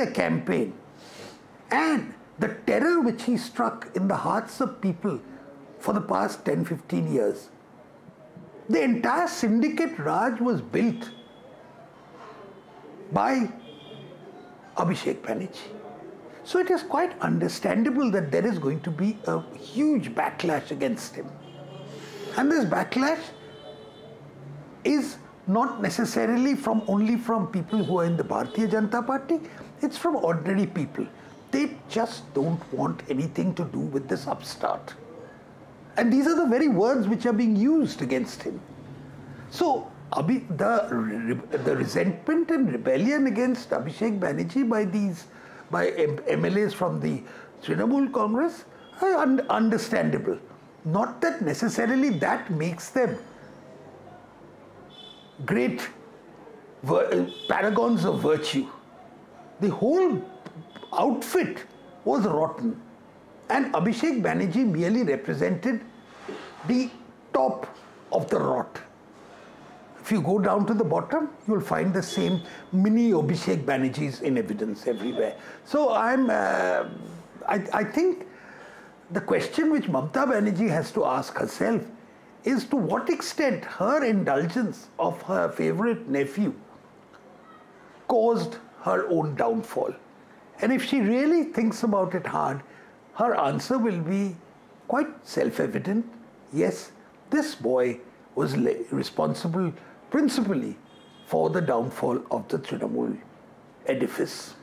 a campaign, and the terror which he struck in the hearts of people for the past 10-15 years. The entire syndicate Raj was built by Abhishek Banerjee. So it is quite understandable that there is going to be a huge backlash against him. And this backlash is not necessarily only from people who are in the Bharatiya Janata Party, it's from ordinary people. They just don't want anything to do with this upstart. And these are the very words which are being used against him. So the resentment and rebellion against Abhishek Banerjee by MLAs from the Trinamool Congress are understandable. Not that necessarily that makes them great paragons of virtue. The whole outfit was rotten, and Abhishek Banerjee merely represented the top of the rot. If you go down to the bottom, you'll find the same mini Abhishek Banerjees in evidence everywhere. So I think the question which Mamata Banerjee has to ask herself is to what extent her indulgence of her favorite nephew caused her own downfall. And if she really thinks about it hard, her answer will be quite self-evident. Yes, this boy was responsible principally for the downfall of the Trinamool edifice.